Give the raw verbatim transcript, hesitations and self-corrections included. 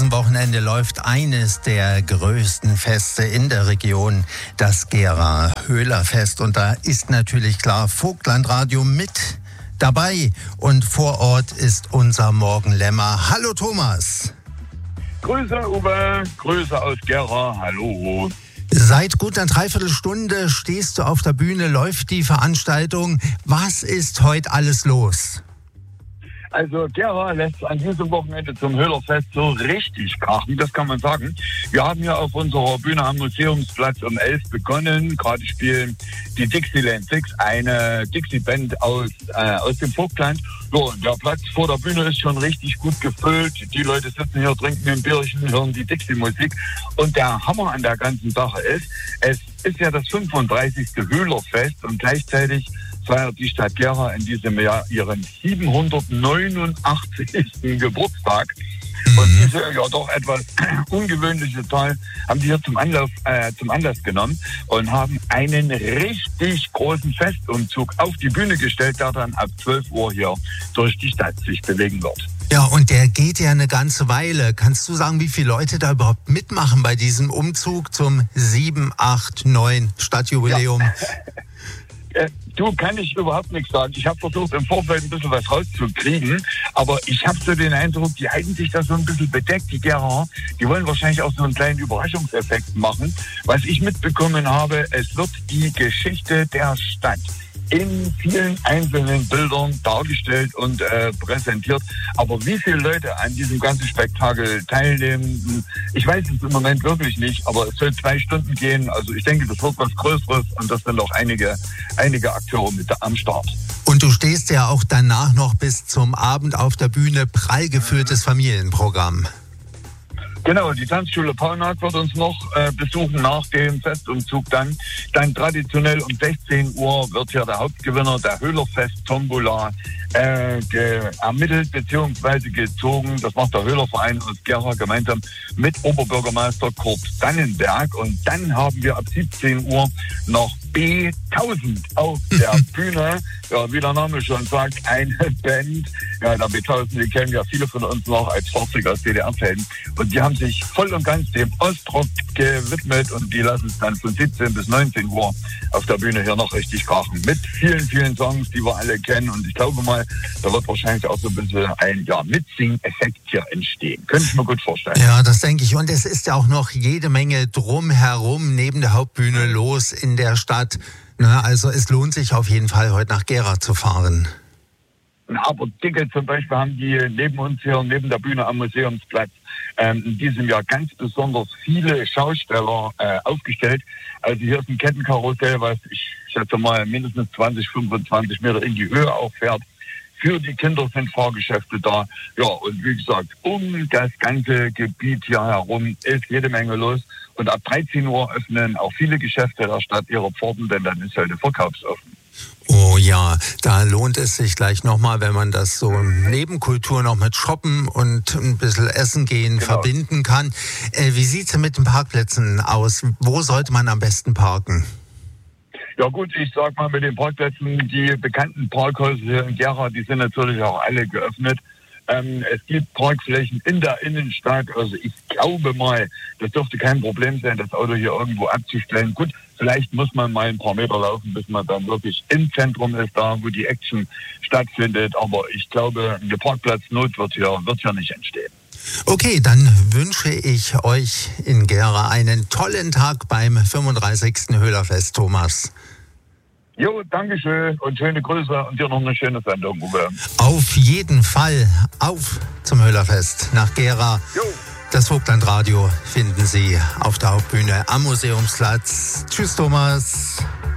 diesem Wochenende läuft eines der größten Feste in der Region, das Gera Höhlerfest. Und da ist natürlich klar Vogtlandradio mit dabei. Und vor Ort ist unser Morgenlämmer. Hallo Thomas. Grüße Uwe, Grüße aus Gera, hallo. Seit gut einer Dreiviertelstunde stehst du auf der Bühne, läuft die Veranstaltung. Was ist heute alles los? Also Gera lässt an diesem Wochenende zum Höhlerfest so richtig krachen, das kann man sagen. Wir haben ja auf unserer Bühne am Museumsplatz um elf begonnen. Gerade spielen die Dixieland Six, eine Dixie-Band aus, äh, aus dem Vogtland. So, und der Platz vor der Bühne ist schon richtig gut gefüllt. Die Leute sitzen hier, trinken ein Bierchen, hören die Dixie-Musik. Und der Hammer an der ganzen Sache ist, es ist ja das fünfunddreißigste Höhlerfest und gleichzeitig feiert die Stadt Gera in diesem Jahr ihren siebenhundertneunundachtzigsten Geburtstag. Mhm. Und diese ja doch etwas ungewöhnliche Zahl haben die hier zum Anlauf, äh, zum Anlass genommen und haben einen richtig großen Festumzug auf die Bühne gestellt, der dann ab zwölf Uhr hier durch die Stadt sich bewegen wird. Ja, und der geht ja eine ganze Weile. Kannst du sagen, wie viele Leute da überhaupt mitmachen bei diesem Umzug zum sieben acht neun Stadtjubiläum? Ja. Äh, du, kann ich überhaupt nichts sagen. Ich habe versucht, im Vorfeld ein bisschen was rauszukriegen, aber ich habe so den Eindruck, die halten sich da so ein bisschen bedeckt, die Gera. Die wollen wahrscheinlich auch so einen kleinen Überraschungseffekt machen. Was ich mitbekommen habe, es wird die Geschichte der Stadt in vielen einzelnen Bildern dargestellt und äh, präsentiert. Aber wie viele Leute an diesem ganzen Spektakel teilnehmen, ich weiß es im Moment wirklich nicht, aber es soll zwei Stunden gehen. Also ich denke, das wird was Größeres und das sind auch einige, einige Akteure mit am Start. Und du stehst ja auch danach noch bis zum Abend auf der Bühne, prall geführtes Familienprogramm. Genau, die Tanzschule Paunack wird uns noch äh, besuchen nach dem Festumzug dann. Dann traditionell um sechzehn Uhr wird hier der Hauptgewinner der Höhlerfest-Tombola äh, ermittelt bzw. gezogen. Das macht der Höhlerverein aus Gera gemeinsam mit Oberbürgermeister Kurt Dannenberg. Und dann haben wir ab siebzehn Uhr noch B tausend auf der Bühne. Ja, wie der Name schon sagt, eine Band. Ja, der B tausend, die kennen ja viele von uns noch als Fahrzeug aus D D R-Zeiten. Und die haben sich voll und ganz dem Ostrock gewidmet und die lassen es dann von siebzehn bis neunzehn Uhr auf der Bühne hier noch richtig krachen. Mit vielen, vielen Songs, die wir alle kennen. Und ich glaube mal, da wird wahrscheinlich auch so ein bisschen ein ja, Mitsing-Effekt hier entstehen. Könnte ich mir gut vorstellen. Ja, das denke ich. Und es ist ja auch noch jede Menge drumherum neben der Hauptbühne los in der Stadt. Na, also es lohnt sich auf jeden Fall, heute nach Gera zu fahren. Aber Dicke zum Beispiel haben die neben uns hier, neben der Bühne am Museumsplatz, ähm, in diesem Jahr ganz besonders viele Schausteller äh, aufgestellt. Also hier ist ein Kettenkarussell, was ich schätze mal mindestens zwanzig, fünfundzwanzig Meter in die Höhe auch fährt. Für die Kinder sind Fahrgeschäfte da. Ja, und wie gesagt, um das ganze Gebiet hier herum ist jede Menge los. Und ab dreizehn Uhr öffnen auch viele Geschäfte der Stadt ihre Pforten, denn dann ist heute verkaufsoffen. Oh ja, da lohnt es sich gleich nochmal, wenn man das so Nebenkultur noch mit Shoppen und ein bisschen Essen gehen genau verbinden kann. Äh, wie sieht es denn mit den Parkplätzen aus? Wo sollte man am besten parken? Ja gut, ich sag mal mit den Parkplätzen, die bekannten Parkhäuser hier in Gera, die sind natürlich auch alle geöffnet. Ähm, es gibt Parkflächen in der Innenstadt, also ich glaube mal, das dürfte kein Problem sein, das Auto hier irgendwo abzustellen. Gut, vielleicht muss man mal ein paar Meter laufen, bis man dann wirklich im Zentrum ist, da wo die Action stattfindet. Aber ich glaube, eine Parkplatznot wird hier, wird hier nicht entstehen. Okay, dann wünsche ich euch in Gera einen tollen Tag beim fünfunddreißigsten Höhlerfest, Thomas. Jo, dankeschön und schöne Grüße und dir noch eine schöne Sendung, Uwe. Auf jeden Fall auf zum Höhlerfest nach Gera. Jo. Das Vogtlandradio finden Sie auf der Hauptbühne am Museumsplatz. Tschüss, Thomas.